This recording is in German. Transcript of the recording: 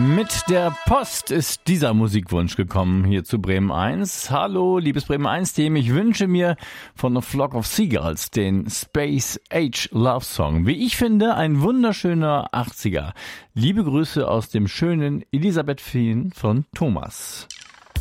Mit der Post ist dieser Musikwunsch gekommen hier zu Bremen 1. Hallo, liebes Bremen 1-Team. Ich wünsche mir von A Flock of Seagulls den Space Age Love Song. Wie ich finde, ein wunderschöner 80er. Liebe Grüße aus dem schönen Elisabethveen von Thomas.